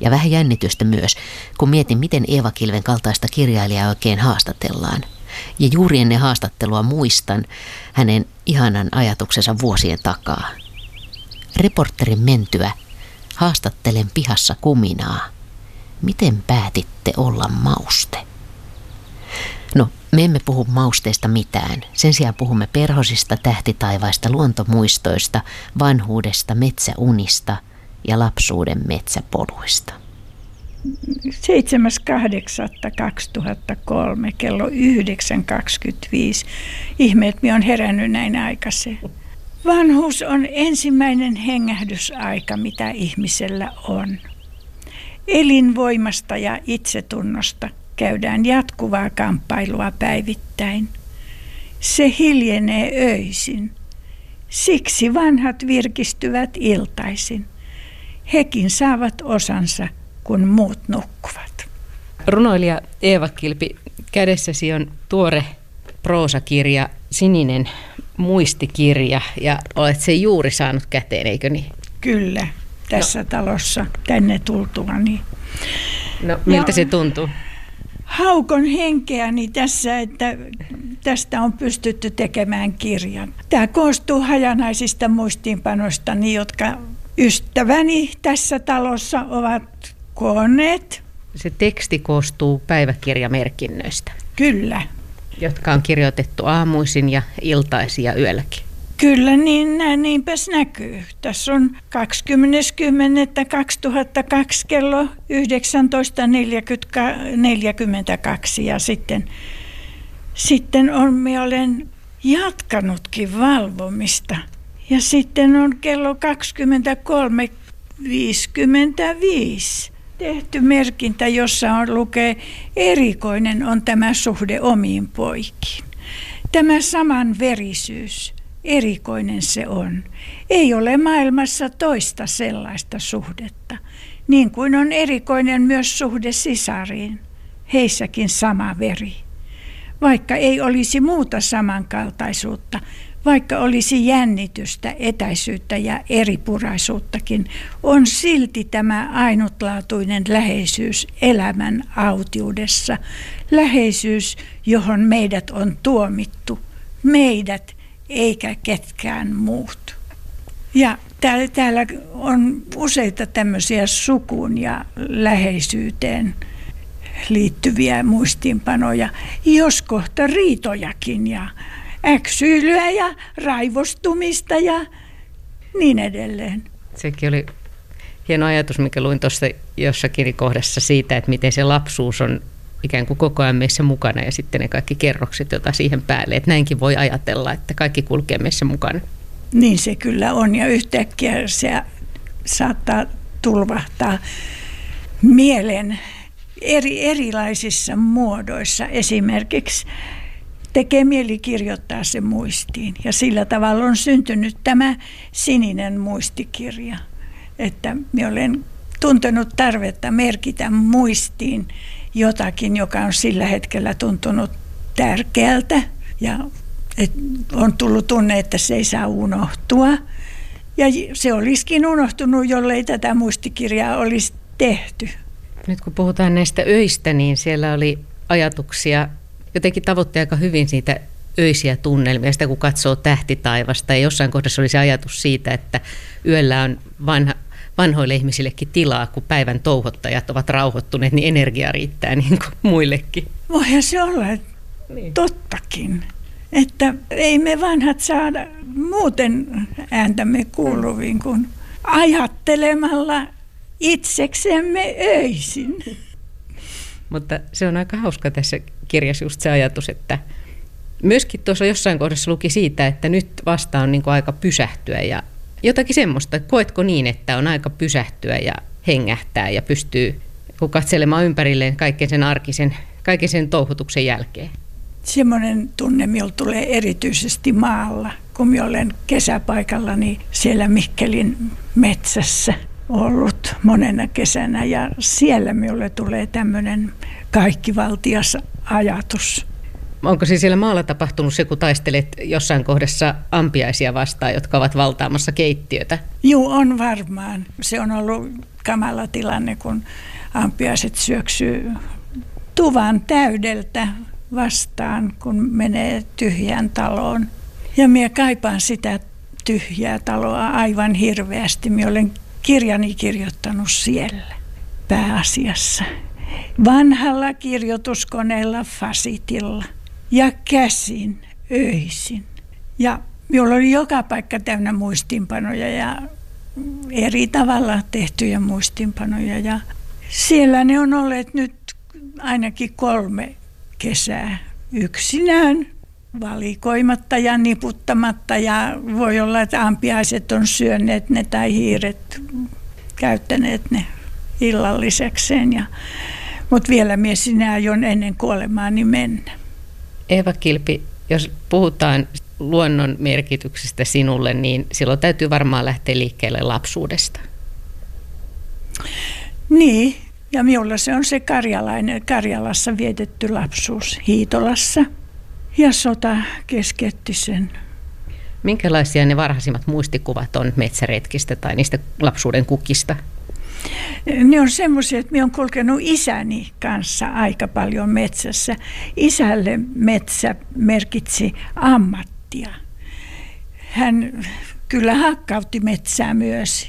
Ja vähän jännitystä myös, kun mietin, miten Eeva Kilven kaltaista kirjailijaa oikein haastatellaan. Ja juuri ennen haastattelua muistan hänen ihanan ajatuksensa vuosien takaa. Reporterin mentyä haastattelen pihassa kuminaa. Miten päätitte olla mauste? No, me emme puhu mausteista mitään. Sen sijaan puhumme perhosista, tähtitaivaista, luontomuistoista, vanhuudesta, metsäunista ja lapsuuden metsäpoluista. 7.8.2003 kello 9.25. Ihme, että minä olen herännyt näin aikaisin. Vanhuus on ensimmäinen hengähdysaika, mitä ihmisellä on. Elinvoimasta ja itsetunnosta käydään jatkuvaa kamppailua päivittäin. Se hiljenee öisin. Siksi vanhat virkistyvät iltaisin. Hekin saavat osansa, kun muut nukkuvat. Runoilija Eeva Kilpi, kädessäsi on tuore proosakirja, sininen muistikirja, ja olet sen juuri saanut käteen, eikö niin? Kyllä, tässä talossa tänne tultuani. No, miltä se tuntuu? Haukon henkeäni tässä, että tästä on pystytty tekemään kirjan. Tämä koostuu hajanaisista muistiinpanoistani, jotka ystäväni tässä talossa ovat koonneet. Se teksti koostuu päiväkirjamerkinnöistä. Kyllä. Jotka on kirjoitettu aamuisin ja iltaisin ja yölläkin. Kyllä, niinpäs näkyy. Tässä on 20.10.2002 kello 19.42 ja sitten minä olen jatkanutkin valvomista. Ja sitten on kello 23.55 tehty merkintä, jossa lukee erikoinen on tämä suhde omiin poikiin. Tämä saman verisyys, erikoinen se on. Ei ole maailmassa toista sellaista suhdetta, niin kuin on erikoinen myös suhde sisariin. Heissäkin sama veri. Vaikka ei olisi muuta samankaltaisuutta, vaikka olisi jännitystä, etäisyyttä ja eripuraisuuttakin, on silti tämä ainutlaatuinen läheisyys elämän autiudessa. Läheisyys, johon meidät on tuomittu. Meidät eikä ketkään muut. Ja täällä on useita tämmöisiä sukuun ja läheisyyteen liittyviä muistiinpanoja, jos kohta riitojakin ja äksyilyä ja raivostumista ja niin edelleen. Sekin oli hieno ajatus, mikä luin tuossa jossakin kohdassa siitä, että miten se lapsuus on ikään kuin koko ajan meissä mukana ja sitten ne kaikki kerrokset, joita siihen päälle. Että näinkin voi ajatella, että kaikki kulkee meissä mukana. Niin se kyllä on ja yhtäkkiä se saattaa tulvahtaa mielen erilaisissa muodoissa. Esimerkiksi tekee mieli kirjoittaa se muistiin ja sillä tavalla on syntynyt tämä sininen muistikirja, että minä olen tuntenut tarvetta merkitä muistiin jotakin, joka on sillä hetkellä tuntunut tärkeältä ja on tullut tunne, että se ei saa unohtua. Ja se olisikin unohtunut, jollei tätä muistikirjaa olisi tehty. Nyt kun puhutaan näistä öistä, niin siellä oli ajatuksia, jotenkin tavoitti aika hyvin siitä öisiä tunnelmia, sitä kun katsoo tähtitaivasta. Ja jossain kohdassa oli se ajatus siitä, että yöllä on vanhoille ihmisillekin tilaa, kun päivän touhottajat ovat rauhoittuneet, niin energia riittää niin kuin muillekin. Voihan se olla tottakin, että ei me vanhat saada muuten ääntämme kuuluviin kuin ajattelemalla itseksemme öisin. Mutta se on aika hauska tässä kirjassa just se ajatus, että myöskin tuossa jossain kohdassa luki siitä, että nyt vasta on niin kuin aika pysähtyä ja jotakin semmoista. Koetko niin, että on aika pysähtyä ja hengähtää ja pystyy katselemaan ympärilleen kaiken sen arkisen, kaiken sen touhutuksen jälkeen? Semmoinen tunne minulla tulee erityisesti maalla, kun minä olen kesäpaikallani siellä Mikkelin metsässä ollut monena kesänä ja siellä minulle tulee tämmöinen kaikkivaltias ajatus. Onko siis siellä maalla tapahtunut se, kun taistelet jossain kohdassa ampiaisia vastaan, jotka ovat valtaamassa keittiötä? Joo, on varmaan. Se on ollut kamala tilanne, kun ampiaiset syöksyy tuvan täydeltä vastaan, kun menee tyhjään taloon. Ja minä kaipaan sitä tyhjää taloa aivan hirveästi. Minä olen kirjani kirjoittanut siellä pääasiassa. Vanhalla kirjoituskoneella Facitilla ja käsin öisin. Ja minulla oli joka paikka täynnä muistinpanoja ja eri tavalla tehtyjä muistinpanoja. Ja siellä ne on olleet nyt ainakin 3 kesää yksinään, valikoimatta ja niputtamatta. Ja voi olla, että ampiaiset on syöneet ne tai hiiret käyttäneet ne illallisekseen. Mutta vielä minä sinä aion ennen kuolemaani mennä. Eeva Kilpi, jos puhutaan luonnon merkityksestä sinulle, niin silloin täytyy varmaan lähteä liikkeelle lapsuudesta. Niin, ja minulla se on se Karjalassa vietetty lapsuus Hiitolassa. Ja sota keskeytti sen. Minkälaisia ne varhaisimmat muistikuvat on metsäretkistä tai niistä lapsuuden kukista? Ne on semmoisia, että minä olen kulkenut isäni kanssa aika paljon metsässä. Isälle metsä merkitsi ammattia. Hän kyllä hakkautti metsää myös,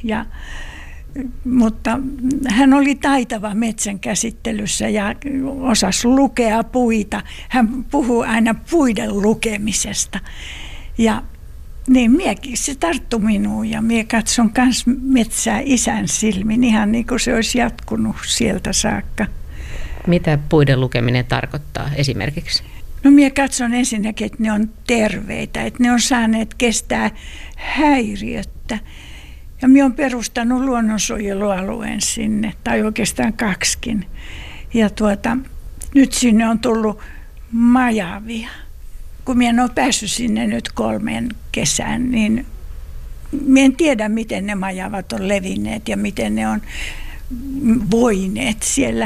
mutta hän oli taitava metsän käsittelyssä ja osasi lukea puita. Hän puhuu aina puiden lukemisesta. Ja niin se tarttui minuun ja minä katson myös metsää isän silmin, ihan niin kuin se olisi jatkunut sieltä saakka. Mitä puiden lukeminen tarkoittaa esimerkiksi? No minä katson ensinnäkin, että ne on terveitä, että ne on saaneet kestää häiriöttä. Ja minä olen perustanut luonnonsuojelualueen sinne, tai oikeastaan 2. Ja nyt sinne on tullut majavia. Kun minä en ole päässyt sinne nyt 3 kesään, niin minä en tiedä, miten ne majavat on levinneet ja miten ne on voineet siellä.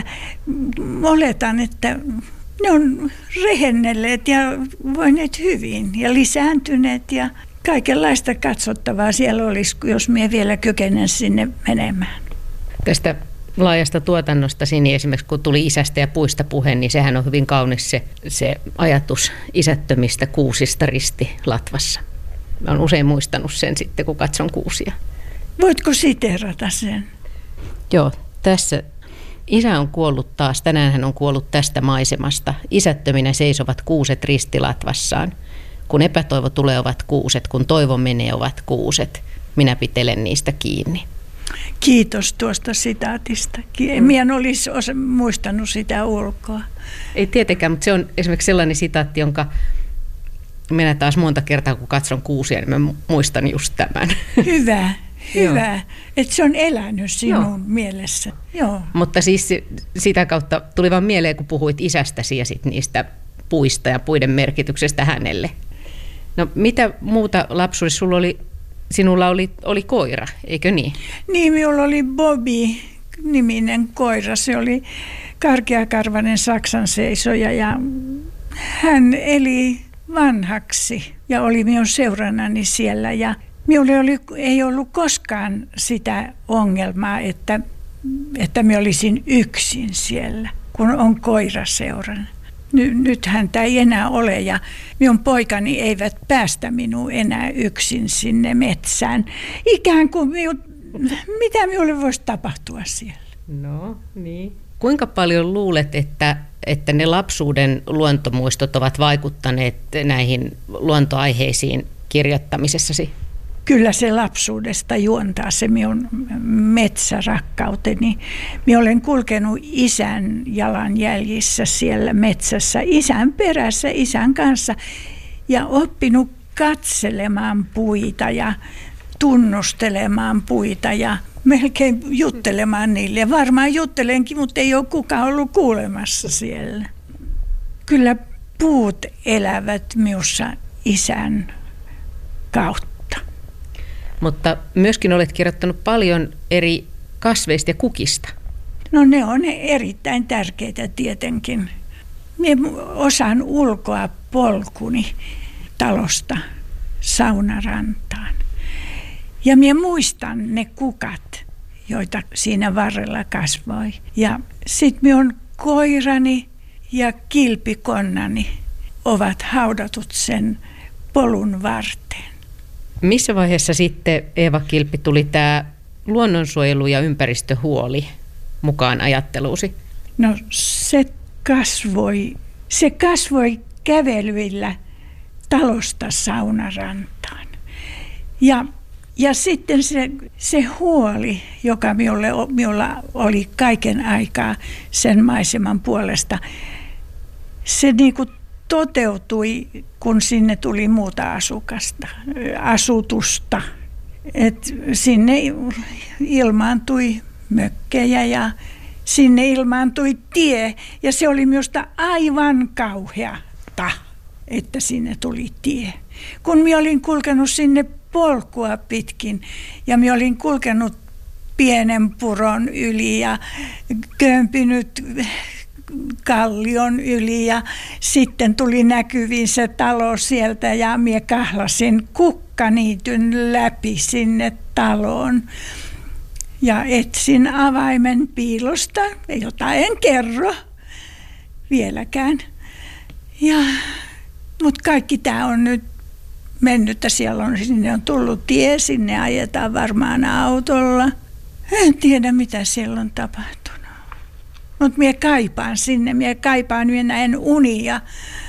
Oletan, että ne on rehennelleet ja voineet hyvin ja lisääntyneet ja kaikenlaista katsottavaa siellä olisi, jos minä vielä kykenen sinne menemään. Tästä laajasta tuotannostasi, niin esimerkiksi kun tuli isästä ja puista puhe, niin sehän on hyvin kaunis se ajatus isättömistä kuusista ristilatvassa. Mä oon usein muistanut sen sitten, kun katson kuusia. Voitko siteerata sen? Joo, tässä isä on kuollut taas. Tänään hän on kuollut tästä maisemasta. Isättöminä seisovat kuuset ristilatvassaan. Kun epätoivo tulee, ovat kuuset. Kun toivo menee, ovat kuuset. Minä pitelen niistä kiinni. Kiitos tuosta sitaatista. Minä en olisi muistanut sitä ulkoa. Ei tietenkään, mutta se on esimerkiksi sellainen sitaatti, jonka minä taas monta kertaa, kun katson kuusia, niin mä muistan just tämän. Hyvä. Että se on elänyt sinun mielessä. Joo. Mutta siis sitä kautta tuli vaan mieleen, kun puhuit isästäsi ja sit niistä puista ja puiden merkityksestä hänelle. No mitä muuta lapsuudessa sinulla oli koira, eikö niin? Niin, minulla oli Bobby-niminen koira. Se oli karkeakarvainen saksanseisoja ja hän eli vanhaksi ja oli minun seurannani siellä. Ja minulla ei ollut koskaan sitä ongelmaa, että minä olisin yksin siellä, kun on koira seurana. Nyt häntä ei enää ole ja minun poikani eivät päästä minua enää yksin sinne metsään. Ikään kuin mitä minulle voisi tapahtua siellä? No niin. Kuinka paljon luulet, että ne lapsuuden luontomuistot ovat vaikuttaneet näihin luontoaiheisiin kirjoittamisessasi? Kyllä se lapsuudesta juontaa se minun metsärakkauteni. Minä olen kulkenut isän jalanjäljissä siellä metsässä, isän perässä, isän kanssa ja oppinut katselemaan puita ja tunnustelemaan puita ja melkein juttelemaan niille. Ja varmaan juttelenkin, mutta ei ole kukaan ollut kuulemassa siellä. Kyllä puut elävät minussa isän kautta. Mutta myöskin olet kirjoittanut paljon eri kasveista ja kukista. No ne on erittäin tärkeitä tietenkin. minä osaan ulkoa polkuni talosta saunarantaan. Ja minä muistan ne kukat, joita siinä varrella kasvoi. Ja sitten minun koirani ja kilpikonnani ovat haudatut sen polun varteen. Missä vaiheessa sitten, Eeva Kilpi, tuli tämä luonnonsuojelu ja ympäristöhuoli mukaan ajatteluusi? No se kasvoi kävelyillä talosta saunarantaan. Ja sitten se huoli, joka minulla oli kaiken aikaa sen maiseman puolesta, se niinku toteutui, kun sinne tuli muuta asutusta. Et sinne ilmaantui mökkejä ja sinne ilmaantui tie. Ja se oli minusta aivan kauheata, että sinne tuli tie. Kun minä olin kulkenut sinne polkua pitkin ja minä olin kulkenut pienen puron yli ja kömpinyt kallion yli ja sitten tuli näkyviin se talo sieltä ja minä kahlasin kukkaniityn läpi sinne taloon ja etsin avaimen piilosta, jota en kerro vieläkään. Mutta kaikki tämä on nyt mennyttä, sinne on tullut tie, sinne ajetaan varmaan autolla. En tiedä mitä siellä on tapahtunut. Mutta minä kaipaan sinne, minä näen unia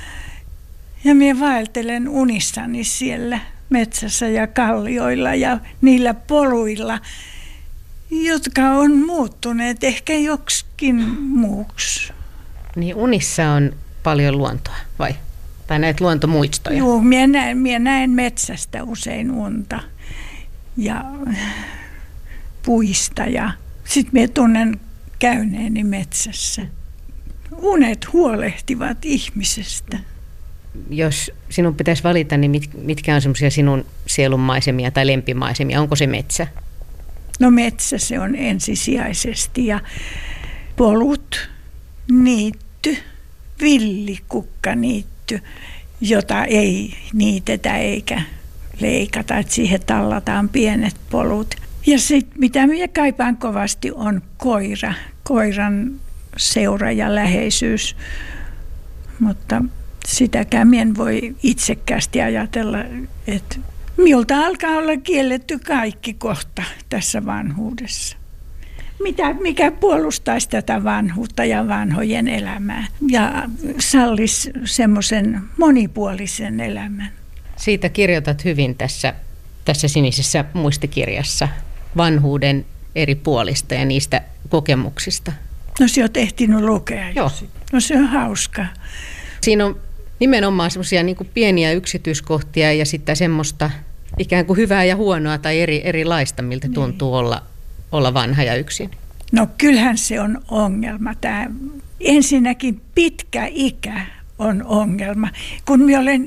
ja minä vaeltelen unissani siellä metsässä ja kallioilla ja niillä poluilla, jotka on muuttuneet ehkä joksikin muuksi. Niin unissa on paljon luontoa, vai? Tai näitä luontomuistoja? Joo, minä näen metsästä usein unta ja puista ja sitten minä tunnen käyneeni metsässä. Unet huolehtivat ihmisestä. Jos sinun pitäisi valita, niin mitkä on semmoisia sinun sielunmaisemia tai lempimaisemia? Onko se metsä? No metsä se on ensisijaisesti ja polut, niitty, villikukkaniitty, jota ei niitetä eikä leikata, että siihen tallataan pienet polut. Ja sitten mitä minä kaipaan kovasti on koiran seura ja läheisyys, mutta sitäkään minä en voi itsekkäästi ajatella, että minulta alkaa olla kielletty kaikki kohta tässä vanhuudessa. Mikä puolustaisi tätä vanhuutta ja vanhojen elämää ja sallisi semmoisen monipuolisen elämän. Siitä kirjoitat hyvin tässä sinisessä muistikirjassa vanhuuden eri puolista ja niistä kokemuksista. No se on ehtinyt lukea. Joo. No se on hauskaa. Siinä on nimenomaan semmoisia niin kuin pieniä yksityiskohtia ja sitten semmoista ikään kuin hyvää ja huonoa tai erilaista, miltä tuntuu olla vanha ja yksin. No kyllähän se on ongelma. Tämä ensinnäkin pitkä ikä on ongelma. Kun minä olen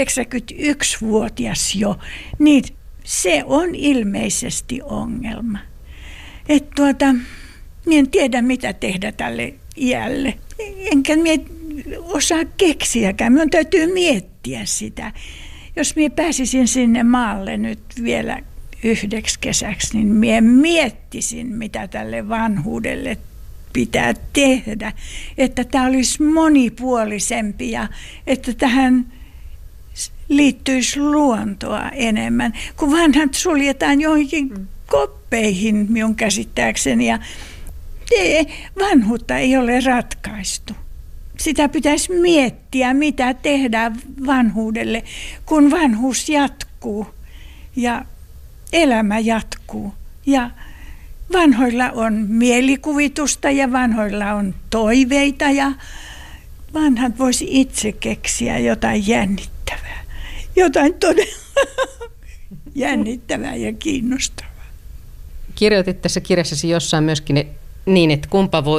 91-vuotias jo, niin se on ilmeisesti ongelma. Että minä en tiedä mitä tehdä tälle iälle. Enkä minä osaa keksiäkään. Minun täytyy miettiä sitä. Jos minä pääsisin sinne maalle nyt vielä yhdeksi kesäksi, niin minä miettisin, mitä tälle vanhuudelle pitää tehdä. Että tämä olisi monipuolisempi ja että tähän liittyisi luontoa enemmän. Kun vanhat suljetaan johonkin koppeihin minun käsittääkseni ja vanhuutta ei ole ratkaistu. Sitä pitäisi miettiä, mitä tehdään vanhuudelle, kun vanhuus jatkuu ja elämä jatkuu. Ja vanhoilla on mielikuvitusta ja vanhoilla on toiveita ja vanhat voisi itse keksiä jotain jännittävää. Jotain todella jännittävää ja kiinnostavaa. Kirjoitit tässä kirjassasi jossain myöskin niin, että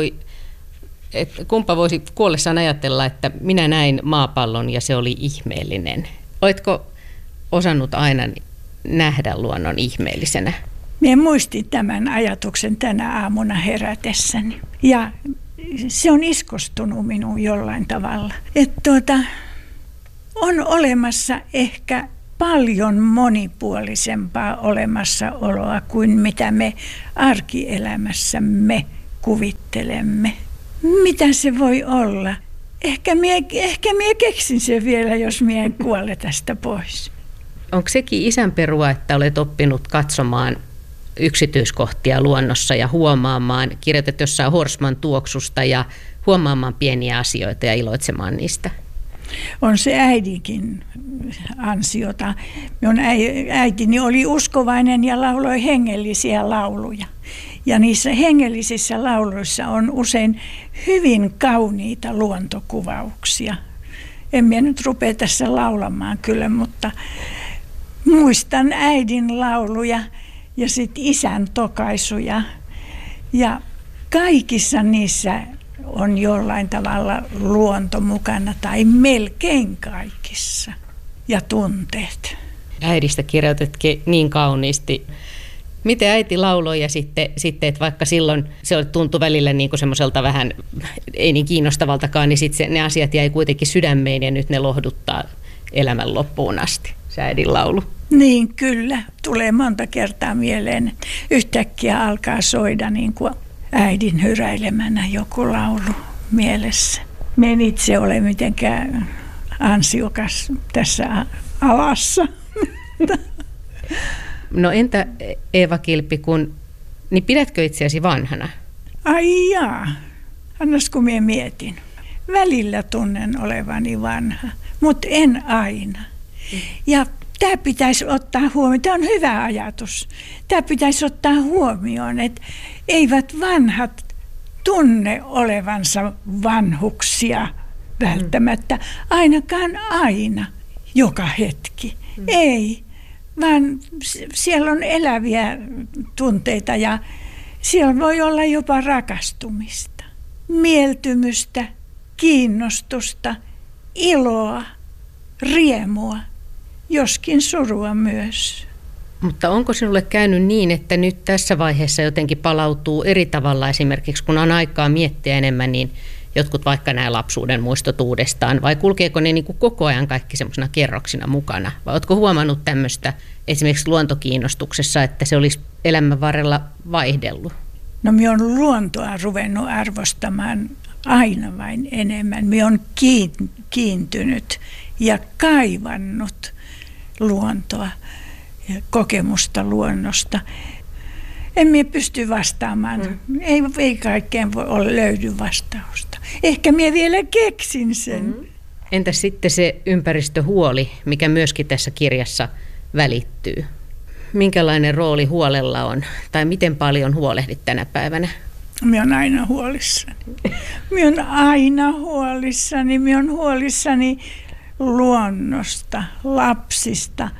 kumpa voisi kuollessaan ajatella, että minä näin maapallon ja se oli ihmeellinen. Oletko osannut aina nähdä luonnon ihmeellisenä? Minä muistin tämän ajatuksen tänä aamuna herätessäni. Ja se on iskostunut minuun jollain tavalla. Että on olemassa ehkä paljon monipuolisempaa olemassaoloa kuin mitä me arkielämässämme kuvittelemme. Mitä se voi olla? Ehkä mie keksin sen vielä, jos mie en kuole tästä pois. Onko sekin isänperua, että olet oppinut katsomaan yksityiskohtia luonnossa ja huomaamaan, kirjoitat jossain horsman tuoksusta ja huomaamaan pieniä asioita ja iloitsemaan niistä? On se äidinkin ansiota. Minun äitini oli uskovainen ja lauloi hengellisiä lauluja. Ja niissä hengellisissä lauluissa on usein hyvin kauniita luontokuvauksia. En minä nyt rupea tässä laulamaan kyllä, mutta muistan äidin lauluja ja sitten isän tokaisuja. Ja kaikissa niissä on jollain tavalla luonto mukana, tai melkein kaikissa, ja tunteet. Äidistä kirjoitetkin niin kauniisti. Miten äiti lauloi ja sitten että vaikka silloin se tuntui välillä niin kuin semmoiselta vähän, ei niin kiinnostavaltakaan, niin sitten ne asiat jäi kuitenkin sydämeen ja nyt ne lohduttaa elämän loppuun asti, se äidin laulu. Niin kyllä, tulee monta kertaa mieleen. Yhtäkkiä alkaa soida niin kuin äidin hyräilemänä joku laulu mielessä. Me en itse ole mitenkään ansiokas tässä alassa. No entä Eeva Kilpi, niin pidätkö itseäsi vanhana? Ai jaa, annas kun minä mietin. Välillä tunnen olevani vanha, mutta en aina. Ja tämä pitäisi ottaa huomioon, tämä on hyvä ajatus. Tämä pitäisi ottaa huomioon, että eivät vanhat tunne olevansa vanhuksia välttämättä, ainakaan aina, joka hetki. Ei, vaan siellä on eläviä tunteita ja siellä voi olla jopa rakastumista, mieltymystä, kiinnostusta, iloa, riemua, joskin surua myös. Mutta onko sinulle käynyt niin, että nyt tässä vaiheessa jotenkin palautuu eri tavalla esimerkiksi, kun on aikaa miettiä enemmän, niin jotkut vaikka nämä lapsuuden muistot uudestaan, vai kulkeeko ne niin kuin koko ajan kaikki semmoisena kerroksina mukana? Vai oletko huomannut tämmöistä esimerkiksi luontokiinnostuksessa, että se olisi elämän varrella vaihdellut? No minä olen luontoa ruvennut arvostamaan aina vain enemmän. Minä olen kiintynyt ja kaivannut luontoa ja kokemusta luonnosta. En minä pysty vastaamaan. Ei kaikkeen voi löydy vastausta. Ehkä minä vielä keksin sen. Entäs sitten se ympäristöhuoli, mikä myöskin tässä kirjassa välittyy? Minkälainen rooli huolella on? Tai miten paljon huolehdit tänä päivänä? Minä olen aina huolissani. Minä olen aina huolissani. Minä olen huolissani luonnosta, lapsista,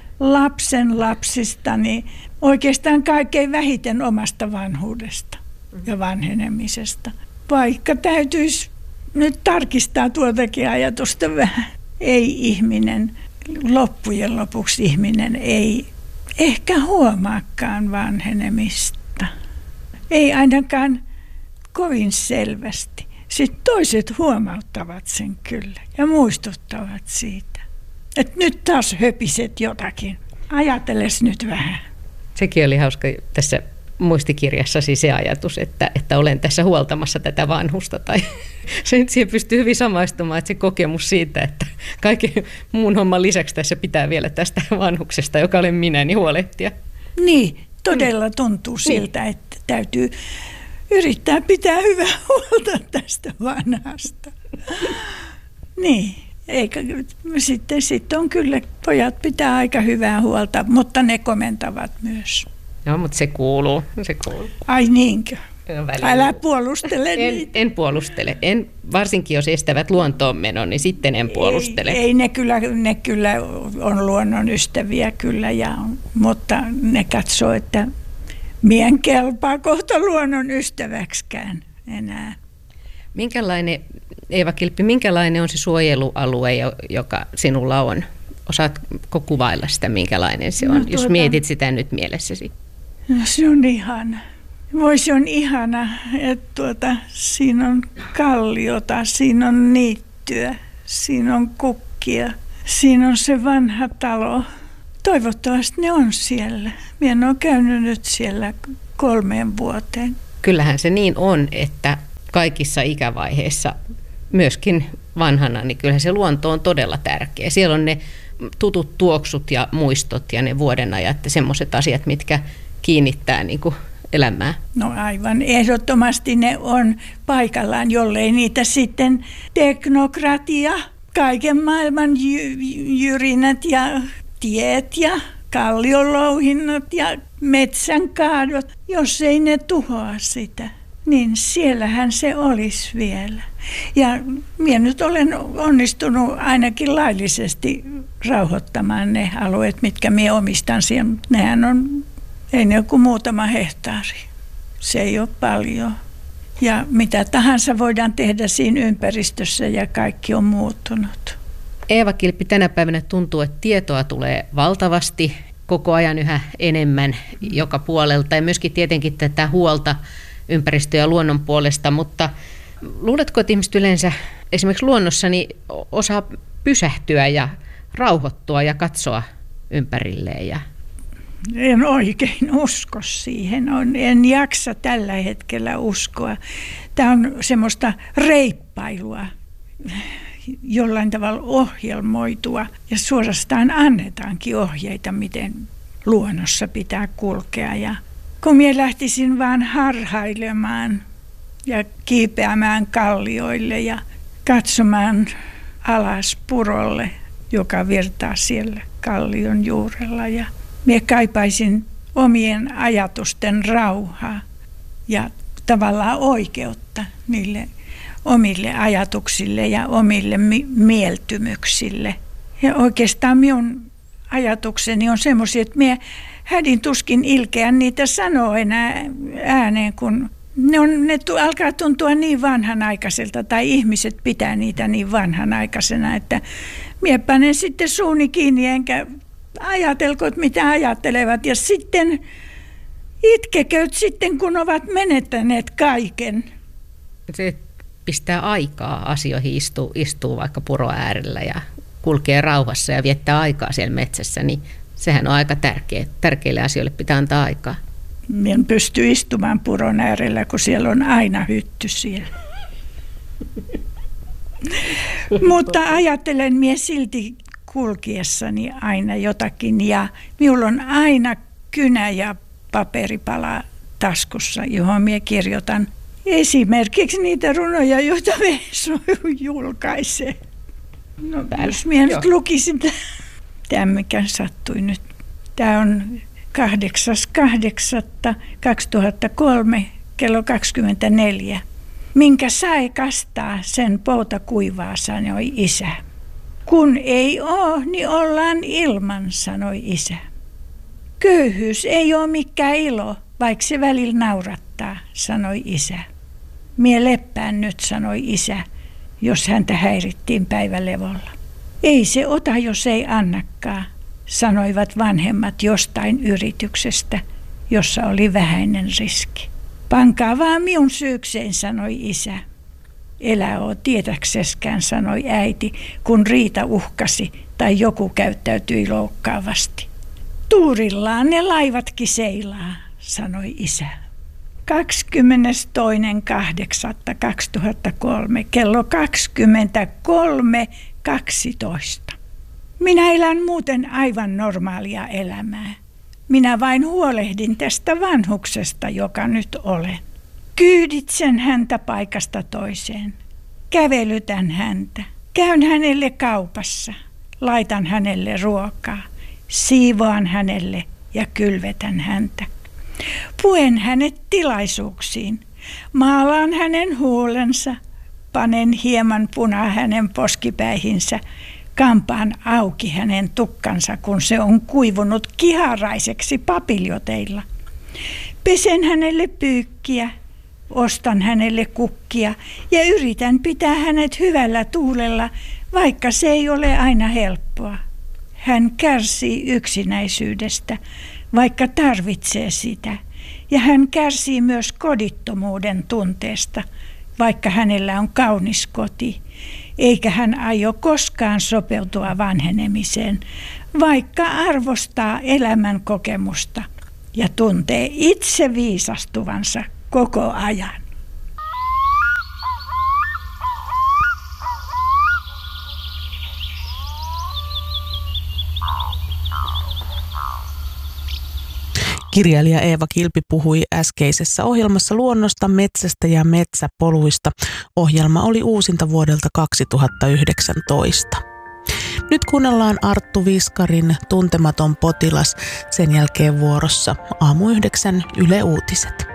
lapsistani, oikeastaan kaikkein vähiten omasta vanhuudesta ja vanhenemisesta. Vaikka täytyisi nyt tarkistaa tuotakin ajatusta vähän. Ei ihminen, loppujen lopuksi ihminen ei ehkä huomaakaan vanhenemista. Ei ainakaan kovin selvästi. Sitten toiset huomauttavat sen kyllä ja muistuttavat siitä. Että nyt taas höpiset jotakin. Ajatelles nyt vähän. Sekin oli hauska tässä muistikirjassasi se ajatus, että olen tässä huoltamassa tätä vanhusta. Tai siihen pystyy hyvin samaistumaan, että se kokemus siitä, että kaiken muun homman lisäksi tässä pitää vielä tästä vanhuksesta, joka olen minä, niin huolehtia. Niin, todella tuntuu siltä, että täytyy yrittää pitää hyvää huolta tästä vanhasta. Niin. Eikä, sitten on kyllä, pojat pitää aika hyvää huolta, mutta ne komentavat myös. Joo, mutta se kuuluu. Ai niinkö? Älä puolustele niitä. En puolustele. Varsinkin jos estävät luontoon menon, niin sitten en puolustele. Ei ne kyllä on luonnon ystäviä kyllä, mutta ne katsoo, että mien kelpaa kohta luonnon ystäväksikään enää. Eeva Kilpi, minkälainen on se suojelualue, joka sinulla on? Osaatko kuvailla sitä, minkälainen se on, jos mietit sitä nyt mielessäsi? No, se on ihan Voi se on ihana, että siinä on kalliota, siinä on niittyä, siinä on kukkia, siinä on se vanha talo. Toivottavasti ne on siellä. Minä en ole käynyt nyt siellä 3 vuoteen. Kyllähän se niin on, että kaikissa ikävaiheissa, myöskin vanhana, niin kyllähän se luonto on todella tärkeä. Siellä on ne tutut tuoksut ja muistot ja ne vuodenajat ja semmoiset asiat, mitkä kiinnittää niin kuin elämää. No aivan ehdottomasti ne on paikallaan, jollei niitä sitten teknokratia, kaiken maailman jyrinät ja tiet ja kalliolouhinnat ja metsänkaadot, jos ei ne tuhoa sitä, niin siellähän se olisi vielä. Ja minä nyt olen onnistunut ainakin laillisesti rauhoittamaan ne alueet, mitkä minä omistan siellä, mutta nehän on, ei ne ole kuin muutama hehtaari. Se ei ole paljon. Ja mitä tahansa voidaan tehdä siinä ympäristössä ja kaikki on muuttunut. Eeva Kilpi, tänä päivänä tuntuu, että tietoa tulee valtavasti, koko ajan yhä enemmän joka puolelta ja myöskin tietenkin tätä huolta ympäristö- ja luonnon puolesta, mutta luuletko, että ihmiset yleensä esimerkiksi luonnossa niin osaa pysähtyä ja rauhoittua ja katsoa ympärilleen? En oikein usko siihen. En jaksa tällä hetkellä uskoa. Tämä on semmoista reippailua, jollain tavalla ohjelmoitua ja suorastaan annetaankin ohjeita, miten luonnossa pitää kulkea. Ja kun minä lähtisin vaan harhailemaan ja kiipeämään kallioille ja katsomaan alas purolle, joka virtaa siellä kallion juurella. Ja minä kaipaisin omien ajatusten rauhaa ja tavallaan oikeutta niille omille ajatuksille ja omille mieltymyksille. Ja oikeastaan minun ajatukseni on semmoisia, että minä hädin tuskin ilkeä niitä sanoa enää ääneen, kun ne alkaa tuntua niin vanhanaikaiselta tai ihmiset pitää niitä niin vanhanaikaisena, että minä panen sitten suuni kiinni enkä ajatelkoot mitä ajattelevat ja sitten itkekööt sitten kun ovat menettäneet kaiken. Se pistää aikaa asioihin, istuu vaikka puro äärellä ja kulkee rauhassa ja viettää aikaa siellä metsässä, niin sehän on aika tärkeä. Tärkeille asioille pitää antaa aikaa. Minä en pysty istumaan puron äärellä, kun siellä on aina hytty siellä. Mutta ajattelen minä silti kulkiessani aina jotakin ja minulla on aina kynä ja paperipala taskussa, johon minä kirjoitan esimerkiksi niitä runoja, joita Veeso julkaisee. No, jos minä nyt lukisin tämän, mikä sattui nyt. Tämä on 8.8.2003 kello 24. Minkä sai kastaa, sen pouta kuivaa, sanoi isä. Kun ei oo, niin ollaan ilman, sanoi isä. Köyhyys ei ole mikään ilo, vaikka se välillä naurattaa, sanoi isä. Mie leppään nyt, sanoi isä, jos häntä häirittiin päivälevolla. Ei se ota, jos ei annakaan, sanoivat vanhemmat jostain yrityksestä, jossa oli vähäinen riski. Pankaa vaan minun syykseen, sanoi isä. Elä oo tietäkseskään, sanoi äiti, kun Riita uhkasi tai joku käyttäytyi loukkaavasti. Tuurillaan ne laivatkin seilaa, sanoi isä. 22.8.2003 kello 23.12. Minä elän muuten aivan normaalia elämää. Minä vain huolehdin tästä vanhuksesta, joka nyt olen. Kyyditsen häntä paikasta toiseen. Kävelytän häntä. Käyn hänelle kaupassa. Laitan hänelle ruokaa. Siivoan hänelle ja kylvetän häntä. Puen hänet tilaisuuksiin. Maalaan hänen huulensa. Panen hieman punaa hänen poskipäihinsä. Kampaan auki hänen tukkansa, kun se on kuivunut kiharaiseksi papiljoteilla. Pesen hänelle pyykkiä, ostan hänelle kukkia ja yritän pitää hänet hyvällä tuulella, vaikka se ei ole aina helppoa. Hän kärsii yksinäisyydestä, vaikka tarvitsee sitä, Ja hän kärsii myös kodittomuuden tunteesta, vaikka hänellä on kaunis koti, eikä hän aio koskaan sopeutua vanhenemiseen, vaikka arvostaa elämän kokemusta ja tuntee itse viisastuvansa koko ajan. Kirjailija Eeva Kilpi puhui äskeisessä ohjelmassa luonnosta, metsästä ja metsäpoluista. Ohjelma oli uusinta vuodelta 2019. Nyt kuunnellaan Arttu Viskarin Tuntematon potilas, sen jälkeen vuorossa Aamu 9 Yle Uutiset.